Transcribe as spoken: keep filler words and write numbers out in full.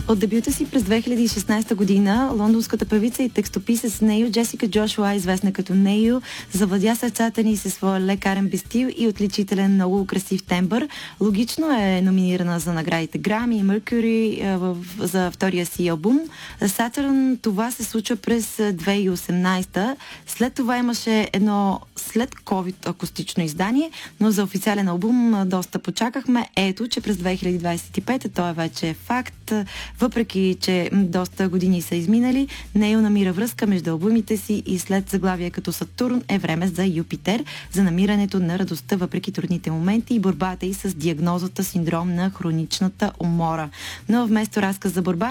От дебюта си през две хиляди и шестнадесета година лондонската певица и текстописец Нейо Джесика Джошуа, известна като Нейо, завладя сърцата ни със своя лек ар енд би стил и отличителен, много красив тембър. Логично е номинирана за наградите Грами и Меркюри за втория си албум. Saturn, това се случва през две хиляди и осемнадесета. След това имаше едно след COVID акустично издание, но за официален албум доста почакахме. Ето, че през две хиляди двадесет и пета той вече е факт. Въпреки, че доста години са изминали, Нейо намира връзка между албумите си и след заглавия като Сатурн е време за Юпитер, за намирането на радостта въпреки трудните моменти и борбата и с диагнозата синдром на хроничната умора. Но вместо разказ за борба,